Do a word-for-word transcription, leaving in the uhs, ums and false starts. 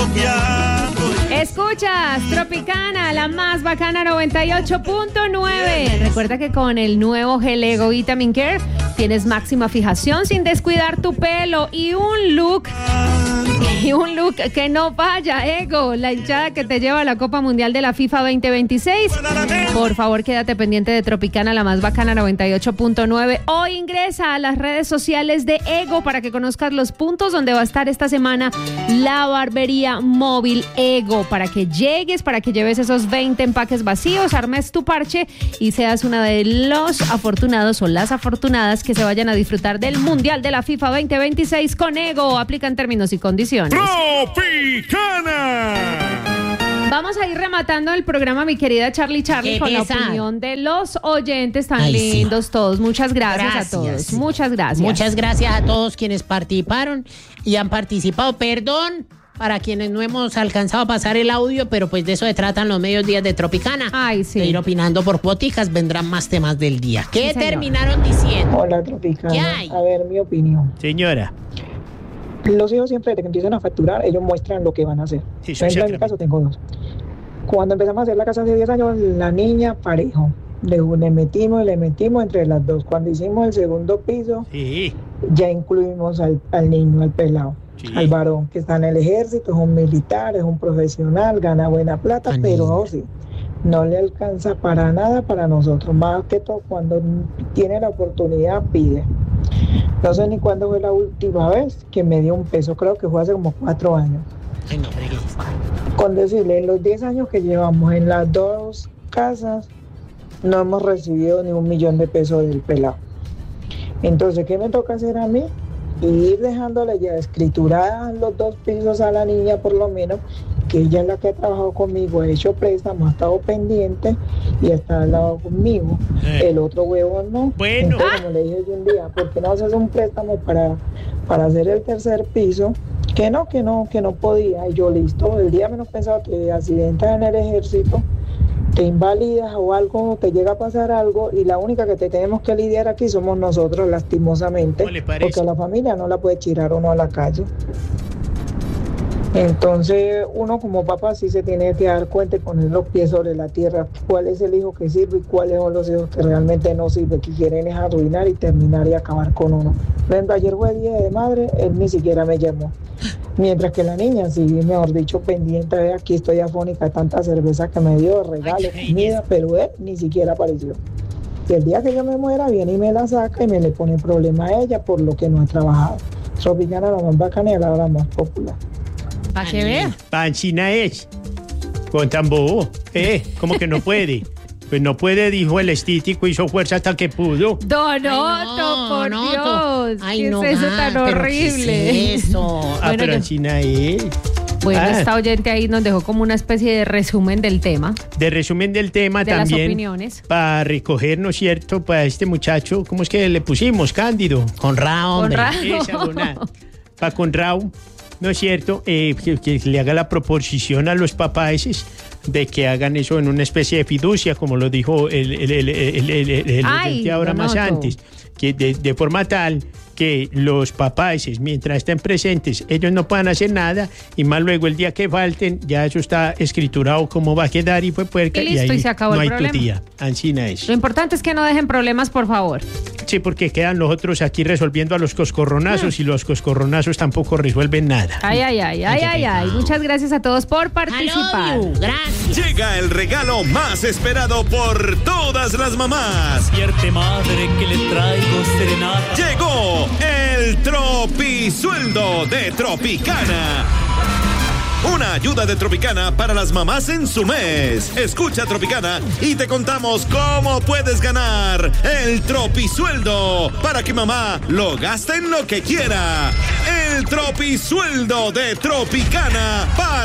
bloqueando. Escuchas Tropicana, la más bacana noventa y ocho punto nueve. Recuerda que con el nuevo Gel Ego Vitamin Care tienes máxima fijación sin descuidar tu pelo y un look y un look que no falla. Ego, la hinchada que te lleva a la Copa Mundial de la FIFA veinte veintiséis. Por favor, quédate pendiente de Tropicana, la más bacana noventa y ocho punto nueve. Hoy ingresa a las redes sociales de Ego para que conozcas los puntos donde va a estar esta semana la barbería móvil Ego, para que llegues, para que lleves esos veinte empaques vacíos, armes tu parche y seas una de los afortunados o las afortunadas que se vayan a disfrutar del Mundial de la FIFA veinte veintiséis con Ego. Aplican términos y condiciones. ¡Tropicana! Vamos a ir rematando el programa, mi querida Charlie Charlie, con la opinión de los oyentes tan Ay, lindos sí. todos. Muchas gracias, gracias a todos. Muchas gracias. Muchas gracias a todos quienes participaron y han participado. Perdón para quienes no hemos alcanzado a pasar el audio, pero pues de eso se tratan los medios días de Tropicana. Ay, sí. De ir opinando por boticas, vendrán más temas del día. ¿Qué sí, terminaron diciendo? Hola, Tropicana. ¿Qué hay? A ver, mi opinión. Señora. Los hijos siempre, desde que empiezan a facturar, ellos muestran lo que van a hacer. Sí, Por ejemplo, en mi caso tengo dos. Cuando empezamos a hacer la casa hace diez años, la niña parejo. Le, le metimos, le metimos entre las dos. Cuando hicimos el segundo piso, sí. ya incluimos al, al niño, al pelado. Sí. Al varón que está en el ejército, es un militar, es un profesional, gana buena plata, Ay, pero oh, sí, no le alcanza para nada para nosotros. Más que todo, cuando tiene la oportunidad, pide. No sé ni cuándo fue la última vez que me dio un peso, creo que fue hace como cuatro años. Ay, no, Con decirle, en los diez años que llevamos en las dos casas, no hemos recibido ni un millón de pesos del pelado. Entonces, ¿qué me toca hacer a mí? Ir dejándole ya escrituradas los dos pisos a la niña, por lo menos, que ella es la que ha trabajado conmigo, ha hecho préstamos, ha estado pendiente y está al lado conmigo. Eh. El otro huevo no. Bueno. Entonces, como le dije yo un día, ¿por qué no haces un préstamo para, para hacer el tercer piso? Que no, que no, que no podía. Y yo, listo, el día menos pensado te accidentas en el ejército, te invalidas o algo, te llega a pasar algo y la única que te tenemos que lidiar aquí somos nosotros, lastimosamente, porque a la familia no la puede tirar uno a la calle. Entonces uno como papá sí se tiene que dar cuenta y poner los pies sobre la tierra, cuál es el hijo que sirve y cuáles son los hijos que realmente no sirven, que quieren es arruinar y terminar y acabar con uno. Por ejemplo, ayer fue día de madre, él ni siquiera me llamó. Mientras que la niña, sí, mejor dicho, pendiente, de aquí estoy afónica de tanta cerveza que me dio, regalo, comida, pero él ni siquiera apareció. Y el día que yo me muera, viene y me la saca y me le pone problema a ella por lo que no ha trabajado. Tropicana, la más bacana y la hora más popular. ¿Para qué vea? Panchina es. Con tan bobo. Eh, como que no puede. Pues no puede, dijo el estítico, hizo fuerza hasta que pudo. Don Otto, por no, Dios. Ay, ¿Qué no, es eso ah, tan pero horrible? ¿qué es eso? Ah, bueno, pero China es. Bueno, ah. esta oyente ahí nos dejó como una especie de resumen del tema. De resumen del tema de también. Las opiniones. Para recoger, ¿no es cierto? Para este muchacho, ¿cómo es que le pusimos? Cándido. Conrado, hombre. Conrado. Para Conrado. ¿No es cierto? Eh, que, que le haga la proposición a los papás de que hagan eso en una especie de fiducia, como lo dijo el, el, el, el, el, el, el Ay, ahora más Otto. antes, que de, de forma tal que los papás, mientras estén presentes, ellos no puedan hacer nada y más luego el día que falten, ya eso está escriturado cómo va a quedar y fue puerca y, listo, y ahí y se acabó no el hay problema. Tu tía. Ancina es. Lo importante es que no dejen problemas, por favor. Sí, porque quedan los otros aquí resolviendo a los coscorronazos hmm. y los coscorronazos tampoco resuelven nada. Ay, ay, ay, ay, ay, ay. Muchas gracias a todos por participar. Gracias. Llega el regalo más esperado por todas las mamás. Despierte, madre, que le traigo serenata. Llegó el Tropisueldo de Tropicana. Una ayuda de Tropicana para las mamás en su mes. Escucha Tropicana y te contamos cómo puedes ganar el Tropisueldo para que mamá lo gaste en lo que quiera. El Tropisueldo de Tropicana para